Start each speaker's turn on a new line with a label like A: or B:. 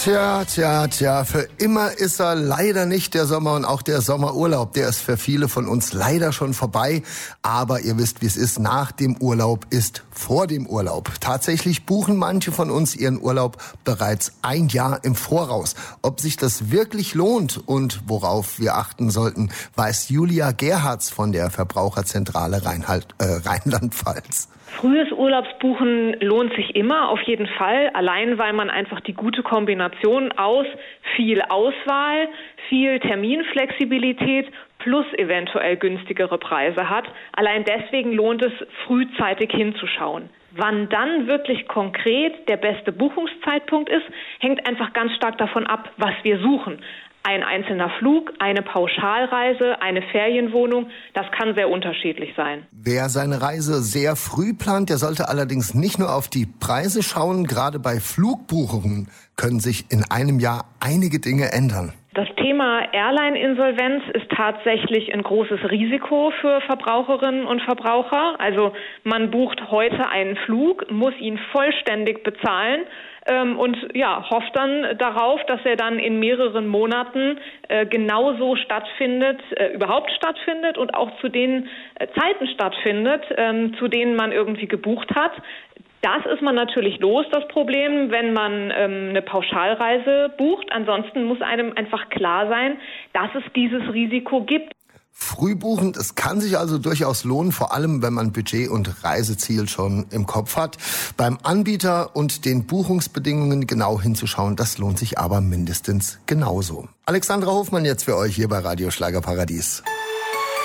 A: Tja, für immer ist er leider nicht der Sommer und auch der Sommerurlaub, der ist für viele von uns leider schon vorbei. Aber ihr wisst, wie es ist, nach dem Urlaub ist vor dem Urlaub. Tatsächlich buchen manche von uns ihren Urlaub bereits ein Jahr im Voraus. Ob sich das wirklich lohnt und worauf wir achten sollten, weiß Julia Gerhards von der Verbraucherzentrale Rheinland-Pfalz.
B: Frühes Urlaubsbuchen lohnt sich immer, auf jeden Fall, allein weil man einfach die gute Kombination aus viel Auswahl, viel Terminflexibilität plus eventuell günstigere Preise hat. Allein deswegen lohnt es, frühzeitig hinzuschauen. Wann dann wirklich konkret der beste Buchungszeitpunkt ist, hängt einfach ganz stark davon ab, was wir suchen. Ein einzelner Flug, eine Pauschalreise, eine Ferienwohnung, das kann sehr unterschiedlich sein.
A: Wer seine Reise sehr früh plant, der sollte allerdings nicht nur auf die Preise schauen. Gerade bei Flugbuchungen können sich in einem Jahr einige Dinge ändern.
B: Das Thema Airline-Insolvenz ist tatsächlich ein großes Risiko für Verbraucherinnen und Verbraucher. Also man bucht heute einen Flug, muss ihn vollständig bezahlen und hofft dann darauf, dass er dann in mehreren Monaten genauso überhaupt stattfindet und auch zu den Zeiten stattfindet, zu denen man irgendwie gebucht hat. Das ist man natürlich los, das Problem, wenn man eine Pauschalreise bucht. Ansonsten muss einem einfach klar sein, dass es dieses Risiko gibt.
A: Frühbuchen, das kann sich also durchaus lohnen, vor allem wenn man Budget und Reiseziel schon im Kopf hat. Beim Anbieter und den Buchungsbedingungen genau hinzuschauen, das lohnt sich aber mindestens genauso. Alexandra Hofmann jetzt für euch hier bei Radio Schlagerparadies.